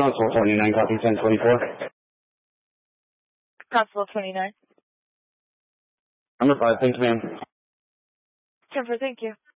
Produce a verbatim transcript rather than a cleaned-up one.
Constable twenty-nine, copy ten twenty-four. Constable twenty-nine. Number five, thanks, ma'am. Jennifer, thank you.